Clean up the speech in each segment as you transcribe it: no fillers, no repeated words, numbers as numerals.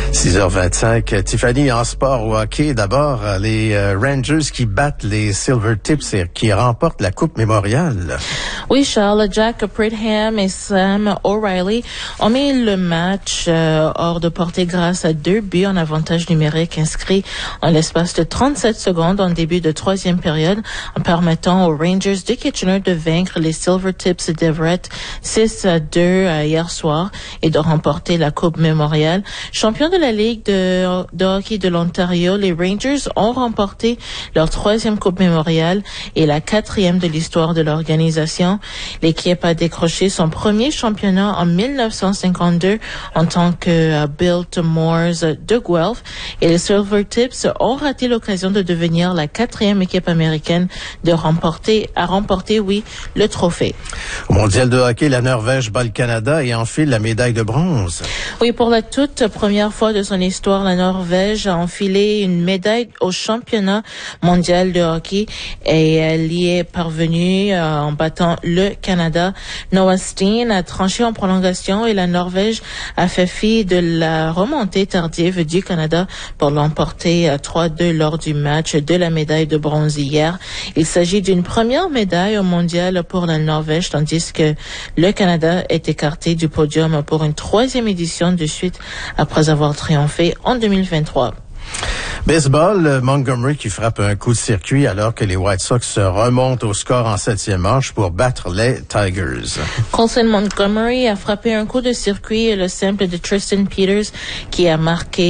6h25. Tiffany, en sport au hockey, d'abord, les Rangers qui battent les Silvertips et qui remportent la Coupe Mémorial. Oui, Charles, Jack Pridham et Sam O'Reilly ont mis le match hors de portée grâce à 2 buts en avantage numérique inscrits en l'espace de 37 secondes en début de troisième période, en permettant aux Rangers de Kitchener de vaincre les Silvertips d'Everett 6-2 hier soir et de remporter la Coupe Mémorial. Champion de la Ligue de hockey de l'Ontario, les Rangers ont remporté leur 3e Coupe Mémorial et la 4e de l'histoire de l'organisation. L'équipe a décroché son premier championnat en 1952 en tant que Biltmore's de Guelph et les Silvertips ont raté l'occasion de devenir la 4e équipe américaine à remporter, le trophée. Au mondial de hockey, la Norvège bat le Canada et enfile la médaille de bronze. Oui, pour la toute première fois de son histoire, la Norvège a enfilé une médaille au championnat mondial de hockey et elle y est parvenue en battant le Canada. Noah Steen a tranché en prolongation et la Norvège a fait fi de la remontée tardive du Canada pour l'emporter 3-2 lors du match de la médaille de bronze hier. Il s'agit d'une première médaille au mondial pour la Norvège, tandis que le Canada est écarté du podium pour une 3e édition de suite après avoir triomphé en 2023. Baseball, Montgomery qui frappe un coup de circuit alors que les White Sox remontent au score en 7e manche pour battre les Tigers. Colson Montgomery a frappé un coup de circuit le simple de Tristan Peters qui a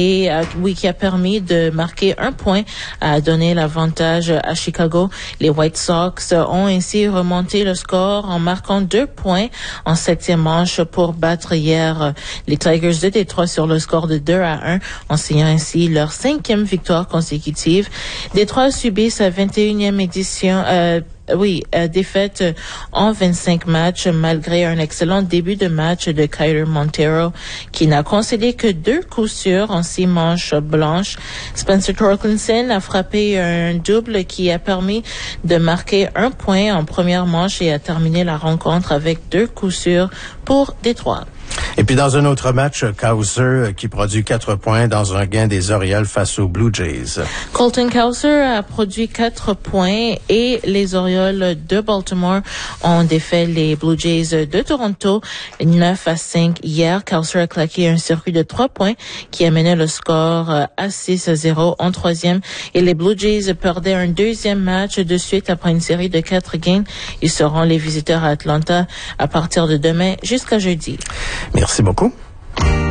permis de marquer un point à donner l'avantage à Chicago. Les White Sox ont ainsi remonté le score en marquant 2 points en 7e manche pour battre hier les Tigers de Détroit sur le score de 2-1 en signant ainsi leur 5e victoire consécutive. Détroit a subi sa 21e défaite en 25 matchs malgré un excellent début de match de Kyler Montero qui n'a concédé que 2 coups sûrs en 6 manches blanches. Spencer Torkelson a frappé un double qui a permis de marquer 1 point en première manche et a terminé la rencontre avec 2 coups sûrs pour Détroit. Et puis dans un autre match, Cowser qui produit 4 points dans un gain des Orioles face aux Blue Jays. Colton Cowser a produit 4 points et les Orioles de Baltimore ont défait les Blue Jays de Toronto 9-5 hier. Cowser a claqué un circuit de 3 points qui a mené le score à 6-0 en 3e et les Blue Jays perdaient un 2e match de suite après une série de 4 gains. Ils seront les visiteurs à Atlanta à partir de demain jusqu'à jeudi. Merci beaucoup.